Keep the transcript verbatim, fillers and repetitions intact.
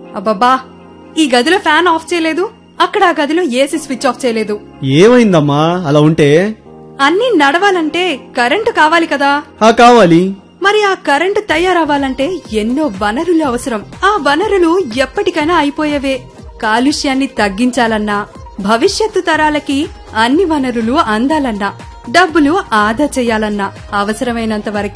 అబ్బబ్బా, ఈ గదిలో ఫ్యాన్ ఆఫ్ చేయలేదు, అక్కడ ఆ గదిలో ఏసీ స్విచ్ ఆఫ్ చేయలేదు. ఏమైందమ్మా అలా ఉంటే? అన్నీ నడవాలంటే కరెంటు కావాలి కదా. ఆ కావాలి. మరి ఆ కరెంటు తయారవ్వాలంటే ఎన్నో వనరులు అవసరం. ఆ వనరులు ఎప్పటికైనా అయిపోయేవే. కాలుష్యాన్ని తగ్గించాలన్నా, భవిష్యత్తు తరాలకి అన్ని వనరులు అందాలన్నా, డబ్బులు ఆదా చెయ్యాలన్నా అవసరమైనంత వరకు